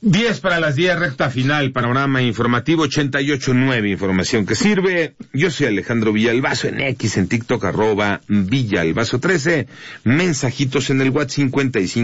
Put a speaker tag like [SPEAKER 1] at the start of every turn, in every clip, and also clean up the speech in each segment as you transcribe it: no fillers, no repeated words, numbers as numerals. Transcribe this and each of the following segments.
[SPEAKER 1] 10 para las 10, recta final, panorama informativo 88.9, información que sirve. Yo soy Alejandro Villalbazo, en X, en TikTok, @Villalbazo13, mensajitos en el WhatsApp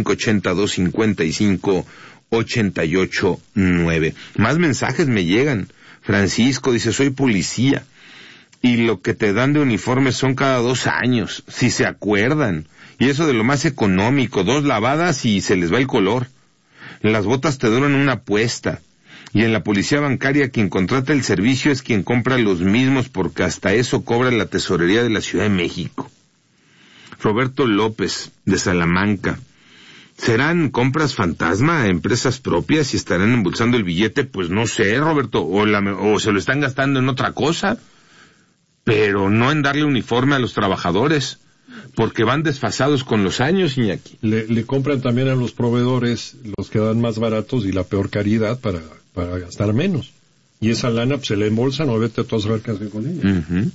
[SPEAKER 1] 55825588.9. Más mensajes me llegan. Francisco dice, soy policía, y lo que te dan de uniforme son cada 2 años, si se acuerdan, y eso de lo más económico, 2 lavadas y se les va el color. Las botas te duran una apuesta. Y en la policía bancaria quien contrata el servicio es quien compra los mismos, porque hasta eso cobra la tesorería de la Ciudad de México. Roberto López, de Salamanca. ¿Serán compras fantasma a empresas propias y estarán embolsando el billete? Pues no sé, Roberto, o se lo están gastando en otra cosa, pero no en darle uniforme a los trabajadores, porque van desfasados con los años, Iñaki.
[SPEAKER 2] Le compran también a los proveedores los que dan más baratos y la peor calidad para gastar menos. Y esa lana pues, se le embolsan, o vete a todas saber qué hacer con ella.
[SPEAKER 1] Uh-huh.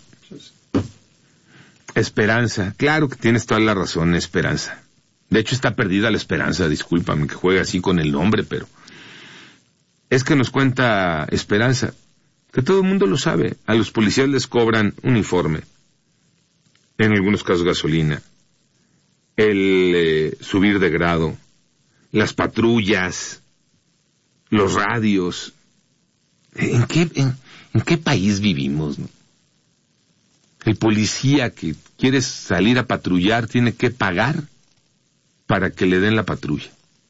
[SPEAKER 1] Esperanza, claro que tienes toda la razón, Esperanza. De hecho está perdida la Esperanza, discúlpame que juegue así con el nombre, pero es que nos cuenta Esperanza, que todo el mundo lo sabe, a los policías les cobran uniforme, en algunos casos gasolina, el subir de grado, las patrullas, los radios. ¿En qué país vivimos, no? El policía que quiere salir a patrullar tiene que pagar para que le den la patrulla.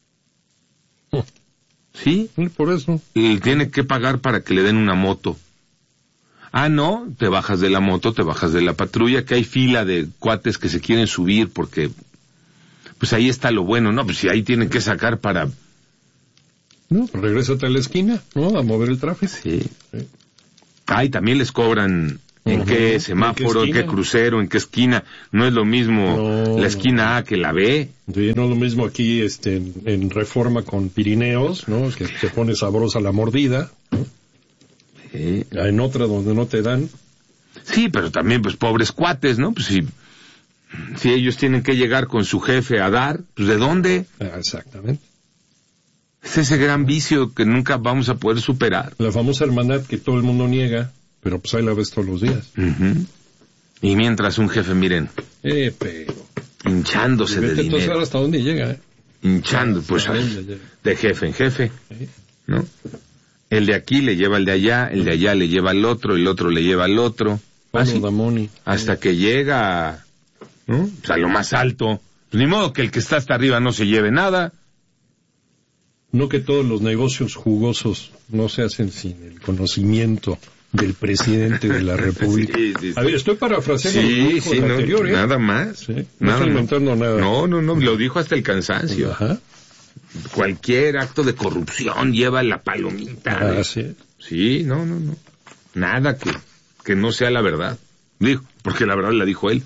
[SPEAKER 1] ¿Sí?
[SPEAKER 2] Por eso.
[SPEAKER 1] Y tiene que pagar para que le den una moto. Ah, no, te bajas de la moto, te bajas de la patrulla, que hay fila de cuates que se quieren subir porque, pues ahí está lo bueno, ¿no? Pues si ahí tienen que sacar para...
[SPEAKER 2] No, regrésate a la esquina, ¿no? A mover el tráfico.
[SPEAKER 1] Sí. Ah, y también les cobran en qué semáforo, en qué crucero, en qué esquina. No es lo mismo la esquina A que la B.
[SPEAKER 2] Sí, no es lo mismo aquí en Reforma con Pirineos, ¿no? Que te pone sabrosa la mordida, ¿no?
[SPEAKER 1] Sí.
[SPEAKER 2] En otra donde no te dan.
[SPEAKER 1] Sí, pero también, pues, pobres cuates, ¿no? Pues si ellos tienen que llegar con su jefe a dar, pues, ¿de dónde?
[SPEAKER 2] Exactamente.
[SPEAKER 1] Es ese gran vicio que nunca vamos a poder superar.
[SPEAKER 2] La famosa hermandad que todo el mundo niega, pero pues ahí la ves todos los días.
[SPEAKER 1] Uh-huh. Y mientras un jefe, miren,
[SPEAKER 2] pero...
[SPEAKER 1] hinchándose de dinero.
[SPEAKER 2] Entonces, ¿hasta dónde llega?
[SPEAKER 1] Hinchando, pues, de jefe en jefe, ¿no? El de aquí le lleva al de allá, el de allá le lleva al otro, el otro le lleva al otro. Así, hasta que llega, ¿no? Pues a lo más alto. Pues ni modo que el que está hasta arriba no se lleve nada.
[SPEAKER 2] No que todos los negocios jugosos no se hacen sin el conocimiento del presidente de la República.
[SPEAKER 1] Sí.
[SPEAKER 2] A ver, estoy parafraseando lo anterior, ¿eh?
[SPEAKER 1] Nada más.
[SPEAKER 2] Sí, no estoy inventando nada.
[SPEAKER 1] No, lo dijo hasta el cansancio.
[SPEAKER 2] Ajá.
[SPEAKER 1] Cualquier acto de corrupción lleva la palomita.
[SPEAKER 2] Sí.
[SPEAKER 1] Sí, no. Nada que no sea la verdad. Dijo, porque la verdad la dijo él.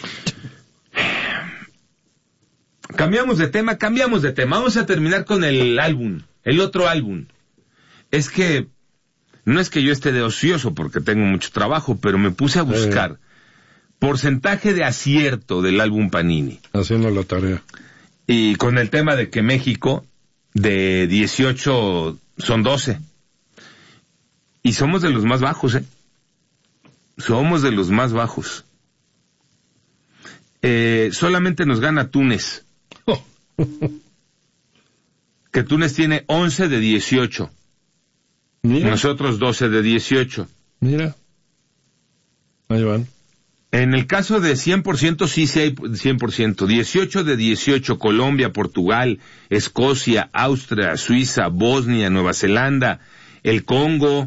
[SPEAKER 1] Cambiamos de tema. Vamos a terminar con el otro álbum. Es que, no es que yo esté de ocioso porque tengo mucho trabajo, pero me puse a buscar porcentaje de acierto del álbum Panini.
[SPEAKER 2] Haciendo la tarea.
[SPEAKER 1] Y con el tema de que México, de 18, son 12. Y somos de los más bajos, ¿eh? Somos de los más bajos. Solamente nos gana Túnez. Que Túnez tiene 11 de 18.
[SPEAKER 2] Mira.
[SPEAKER 1] Nosotros 12 de 18.
[SPEAKER 2] Mira. Ahí van.
[SPEAKER 1] En el caso de 100%, sí hay 100%. 18 de 18, Colombia, Portugal, Escocia, Austria, Suiza, Bosnia, Nueva Zelanda, el Congo.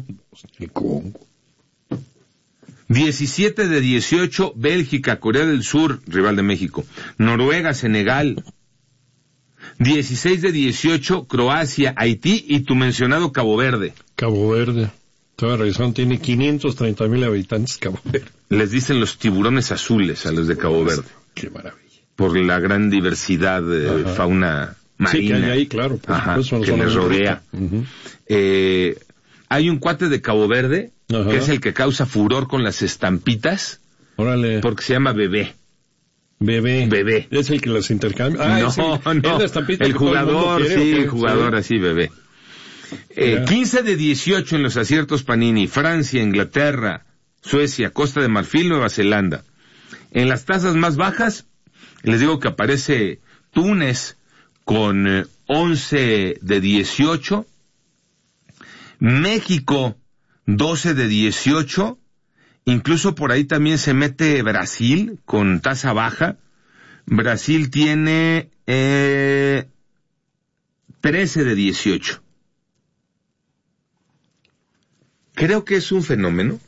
[SPEAKER 1] 17 de 18, Bélgica, Corea del Sur, rival de México, Noruega, Senegal. 16 de 18, Croacia, Haití y tu mencionado Cabo Verde.
[SPEAKER 2] Cabo Verde. Toda razón, tiene 530,000 habitantes Cabo Verde.
[SPEAKER 1] Les dicen los tiburones azules a los de Cabo Verde.
[SPEAKER 2] Qué maravilla.
[SPEAKER 1] Por la gran diversidad de fauna marina.
[SPEAKER 2] Sí, que hay ahí, claro.
[SPEAKER 1] Que les rodea.
[SPEAKER 2] Uh-huh.
[SPEAKER 1] Hay un cuate de Cabo Verde,
[SPEAKER 2] ajá,
[SPEAKER 1] que es el que causa furor con las estampitas.
[SPEAKER 2] Órale.
[SPEAKER 1] Porque se llama Bebé.
[SPEAKER 2] Bebé. ¿Es el que las intercambia?
[SPEAKER 1] No. El jugador, sí, el jugador así, Bebé. 15 de 18 en los aciertos Panini. Francia, Inglaterra, Suecia, Costa de Marfil, Nueva Zelanda. En las tasas más bajas, les digo que aparece Túnez con 11 de 18. México, 12 de 18. Incluso por ahí también se mete Brasil con tasa baja. Brasil tiene 13 de 18. Creo que es un fenómeno.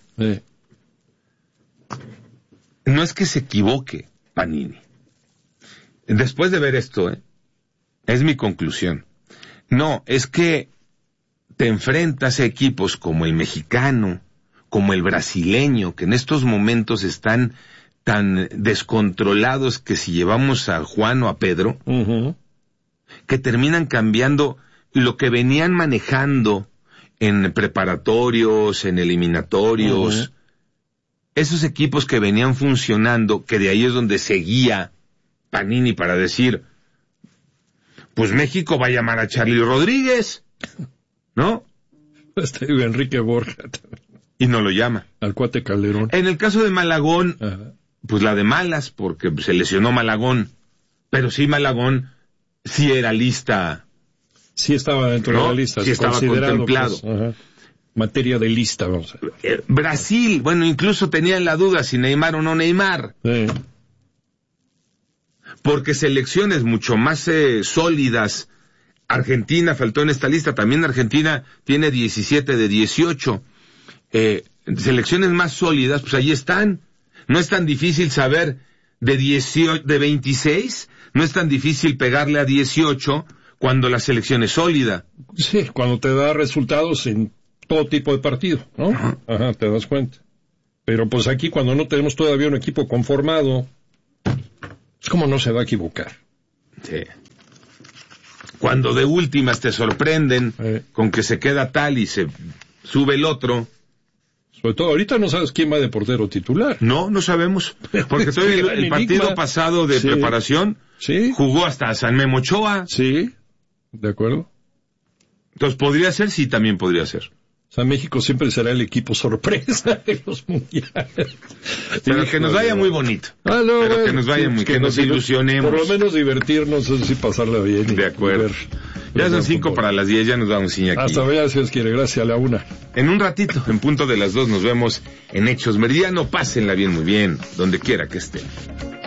[SPEAKER 1] No es que se equivoque Panini. Después de ver esto, es mi conclusión. No, es que te enfrentas a equipos como el mexicano, como el brasileño, que en estos momentos están tan descontrolados que si llevamos a Juan o a Pedro, que terminan cambiando lo que venían manejando en preparatorios, en eliminatorios, esos equipos que venían funcionando, que de ahí es donde seguía Panini para decir, pues México va a llamar a Charlie Rodríguez, ¿no?
[SPEAKER 2] Enrique Borja.
[SPEAKER 1] Y no lo llama.
[SPEAKER 2] Al cuate Calderón.
[SPEAKER 1] En el caso de Malagón, pues la de malas, porque se lesionó Malagón, pero sí Malagón sí era lista.
[SPEAKER 2] Sí estaba dentro de la lista.
[SPEAKER 1] Sí estaba contemplado.
[SPEAKER 2] Pues, materia de lista, vamos a ver.
[SPEAKER 1] Brasil, bueno, incluso tenían la duda si Neymar o no Neymar. Porque selecciones mucho más sólidas. Argentina faltó en esta lista, también Argentina tiene 17 de 18. Selecciones más sólidas, pues ahí están. No es tan difícil saber de 26, no es tan difícil pegarle a 18 cuando la selección es sólida.
[SPEAKER 2] Sí, cuando te da resultados en todo tipo de partido, ¿no? Te das cuenta. Pero pues aquí cuando no tenemos todavía un equipo conformado, es como no se va a equivocar.
[SPEAKER 1] Sí. Cuando de últimas te sorprenden con que se queda tal y se sube el otro.
[SPEAKER 2] Sobre todo ahorita no sabes quién va de portero titular.
[SPEAKER 1] No sabemos. Porque todavía el partido pasado de preparación jugó hasta San Memo Ochoa.
[SPEAKER 2] Sí, de acuerdo.
[SPEAKER 1] Entonces, ¿podría ser? Sí, también podría ser.
[SPEAKER 2] O sea, México siempre será el equipo sorpresa de los mundiales.
[SPEAKER 1] Pero que nos vaya muy bonito. Pero que nos vaya muy, que nos ilusionemos.
[SPEAKER 2] Por lo menos divertirnos, así pasarla bien.
[SPEAKER 1] De acuerdo. Ya son 5 para las 10, ya nos vamos aquí.
[SPEAKER 2] Hasta mañana, si Dios quiere. Gracias, a la 1.
[SPEAKER 1] En un ratito, en punto de las 2, nos vemos en Hechos Meridiano. Pásenla bien, muy bien, donde quiera que estén.